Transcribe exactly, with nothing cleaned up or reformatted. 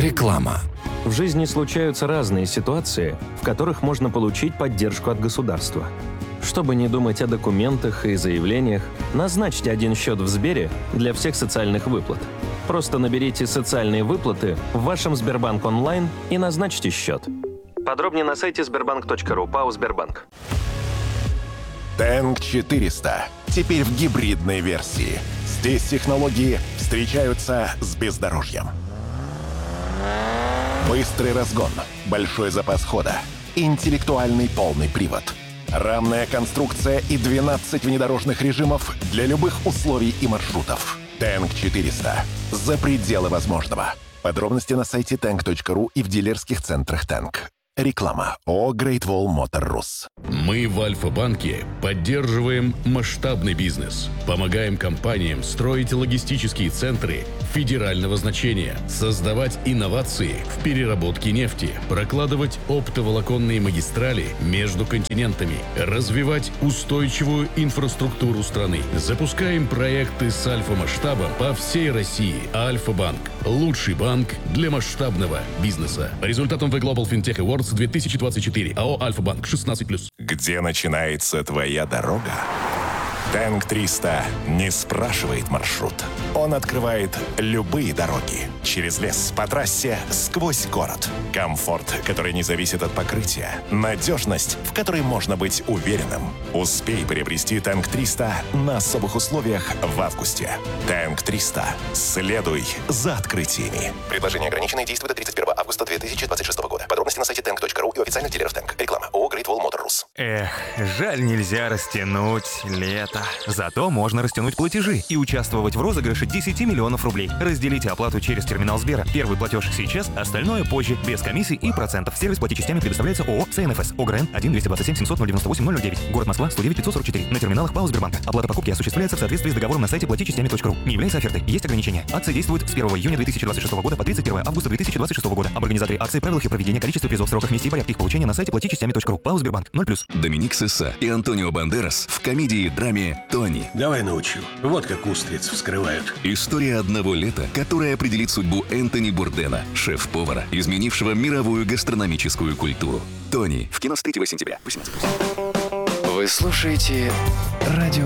Реклама. В жизни случаются разные ситуации, в которых можно получить поддержку от государства. Чтобы не думать о документах и заявлениях, назначьте один счет в Сбере для всех социальных выплат. Просто наберите «Социальные выплаты» в вашем Сбербанк онлайн и назначьте счет. Подробнее на сайте сбербанк точка ру. ПАО «Сбербанк». Тэнк четыреста. Теперь в гибридной версии. Здесь технологии встречаются с бездорожьем. Быстрый разгон, большой запас хода, интеллектуальный полный привод, рамная конструкция и двенадцать внедорожных режимов для любых условий и маршрутов. Тэнк четыреста. За пределы возможного. Подробности на сайте тэнк точка ру и в дилерских центрах Тэнк. Реклама. ООО Great Wall Motor Rus. Мы в Альфа-банке поддерживаем масштабный бизнес, помогаем компаниям строить логистические центры федерального значения, создавать инновации в переработке нефти, прокладывать оптоволоконные магистрали между континентами, развивать устойчивую инфраструктуру страны. Запускаем проекты с альфа-масштабом по всей России. Альфа-банк – лучший банк для масштабного бизнеса. По результатам The Global FinTech Awards две тысячи двадцать четыре. АО «Альфа-банк» шестнадцать плюс. Где начинается твоя дорога? Тэнк триста не спрашивает маршрут. Он открывает любые дороги. Через лес, по трассе, сквозь город. Комфорт, который не зависит от покрытия. Надежность, в которой можно быть уверенным. Успей приобрести Тэнк триста на особых условиях в августе. Тэнк триста. Следуй за открытиями. Предложение ограниченное, действует до тридцать первого августа две тысячи двадцать шестого года. Подробности на сайте тэнк точка ру и у официальных дилеров Тэнк. Реклама. ООО Great Wall Motor Rus. Эх, жаль, нельзя растянуть лето. Зато можно растянуть платежи и участвовать в розыгрыше десять миллионов рублей. Разделите оплату через терминал Сбера. Первый платеж сейчас, остальное позже, без комиссий и процентов. Сервис плати частями предоставляется ООО СНФС. ОГРН один двести двадцать семь семьсот ноль девяносто восемь ноль ноль девять. Город Москва сто девять пятьсот сорок четыре. На терминалах ПАО Сбербанка. Оплата покупки осуществляется в соответствии с договором на сайте плати частями точка ру. Не является офертой. Есть ограничения. Акция действует с первого июня две тысячи двадцать шестого года по тридцать первого августа две тысячи двадцать шестого года. Об организаторе акции, правилах и проведении, количестве призов, сроках, месте и порядке их получения на сайте плати частями точка ру. ПАО Сбербанк ноль плюс. Доминик Сесса и Антонио Бандерас в комедии и драме «Тони». Давай научу. Вот как устриц вскрывают. История одного лета, которая определит судьбу Энтони Бурдена, шеф-повара, изменившего мировую гастрономическую культуру. «Тони» в кино с третьего сентября. восемнадцать плюс. Вы слушаете Радио